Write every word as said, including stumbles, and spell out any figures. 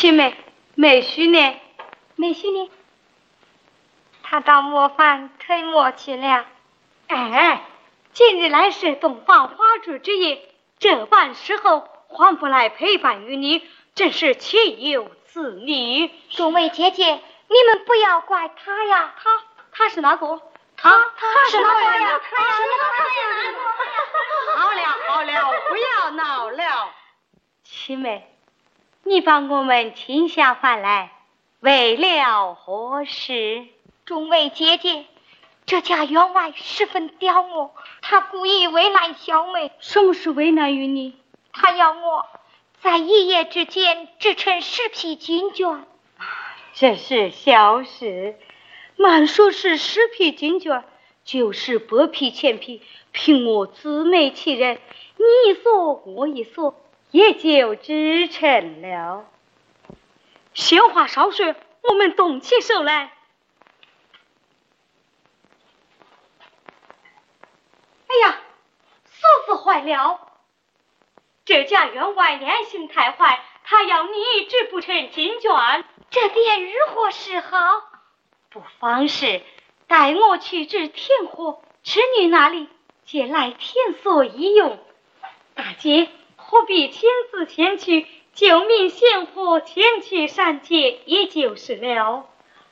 七妹，妹婿呢？ 妹婿呢？他到磨坊推磨去了。 哎，今日乃是洞房花烛之夜，这般时候还不来陪伴于你，真是岂有此理！ 众位姐姐，你们不要怪他呀， 他他是哪个？ 他他是哪个呀？他呀，他呀！ 好了好了，不要闹了。 七妹，你把我们请下饭来，为了何事？ 众位姐姐，这家员外十分刁我，他故意为难小妹。 什么是为难于你？ 他要我在一夜之间制成十匹金绢。 这是小事，慢说是十匹金绢，就是百匹千匹，凭我姊妹七人，你一说我一说，也就织成了。闲话少说，我们动起手来。哎呀，嫂子坏了！这家员外良心太坏，他要你织不成金绢， 这便如何是好？ 不妨事，带我去至天河织女那里借来天所一用。大姐何必亲自前去，就命仙婆前去善解，也就是了。